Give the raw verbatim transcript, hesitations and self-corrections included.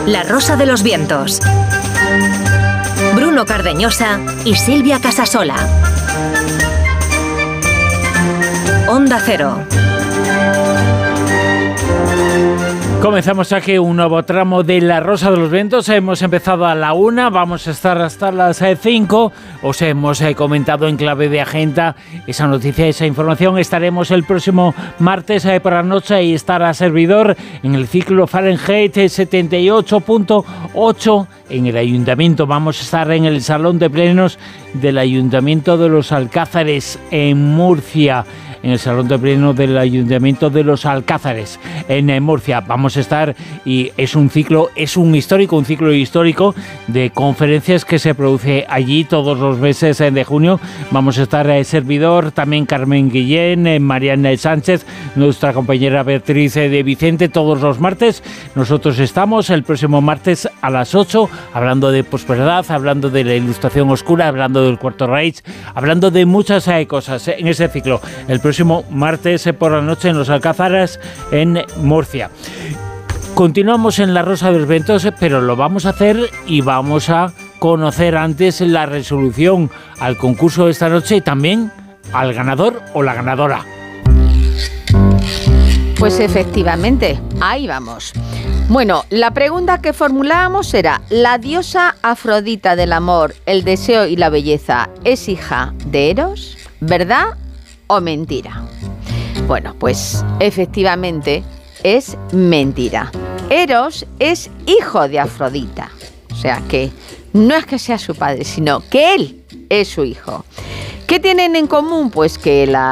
La Rosa de los Vientos. Bruno Cardeñosa y Silvia Casasola. Onda Cero. Comenzamos aquí un nuevo tramo de La Rosa de los Vientos. Hemos empezado a la una, vamos a estar hasta las cinco. Os hemos eh, comentado en clave de agenda esa noticia, esa información. Estaremos el próximo martes eh, por la noche y estará servidor en el ciclo Fahrenheit setenta y ocho punto ocho en el Ayuntamiento. Vamos a estar en el Salón de Plenos del Ayuntamiento de los Alcázares en Murcia. En el Salón de Pleno del Ayuntamiento de los Alcázares, en Murcia. Vamos a estar, y es un ciclo, es un histórico, un ciclo histórico de conferencias que se produce allí todos los meses de junio. Vamos a estar el servidor, también Carmen Guillén, Mariana Sánchez, nuestra compañera Beatriz de Vicente, todos los martes. Nosotros estamos el próximo martes a las ocho, hablando de posverdad, hablando de la Ilustración Oscura, hablando del Cuarto Reich, hablando de muchas eh, cosas en ese ciclo. El próximo martes por la noche en los Alcázares en Murcia. Continuamos en La Rosa de los Vientos, pero lo vamos a hacer y vamos a conocer antes la resolución al concurso de esta noche y también al ganador o la ganadora. Pues efectivamente, ahí vamos. Bueno, la pregunta que formulábamos era: ¿la diosa Afrodita del amor, el deseo y la belleza es hija de Eros? ¿Verdad o mentira? Bueno, pues efectivamente es mentira. Eros es hijo de Afrodita. O sea que no es que sea su padre, sino que él es su hijo. ¿Qué tienen en común? Pues que la